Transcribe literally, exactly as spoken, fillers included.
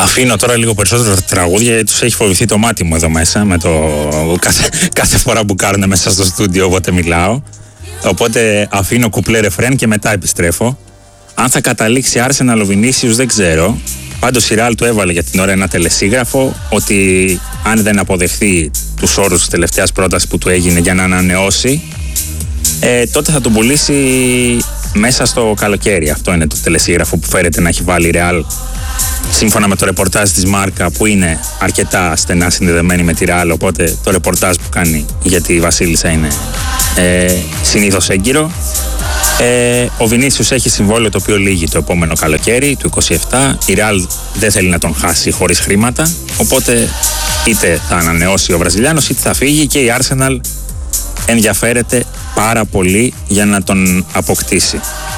Αφήνω τώρα λίγο περισσότερο τα τραγούδια γιατί τους έχει φοβηθεί το μάτι μου εδώ μέσα με το κάθε, κάθε φορά που κάνουν μέσα στο στούντιο όποτε μιλάω. Οπότε αφήνω κουπλέ ρεφρέν και μετά επιστρέφω. Αν θα καταλήξει Arsenal ο Βινίσιους δεν ξέρω. Πάντως η Real του έβαλε για την ώρα ένα τελεσίγραφο ότι αν δεν αποδεχθεί τους όρους της τελευταίας πρότασης που του έγινε για να ανανεώσει, ε, τότε θα τον πουλήσει μέσα στο καλοκαίρι. Αυτό είναι το τελεσίγραφο που φέρεται να έχει βάλει η Real, σύμφωνα με το ρεπορτάζ της Μάρκα, που είναι αρκετά στενά συνδεδεμένη με τη Real, οπότε το ρεπορτάζ που κάνει για τη Βασίλισσα είναι ε, συνήθως έγκυρο. Ε, ο Βινίσιους έχει συμβόλαιο το οποίο λύγει το επόμενο καλοκαίρι του είκοσι επτά. Η Real δεν θέλει να τον χάσει χωρίς χρήματα, οπότε είτε θα ανανεώσει ο Βραζιλιάνος είτε θα φύγει, και η Arsenal ενδιαφέρεται πάρα πολύ για να τον αποκτήσει.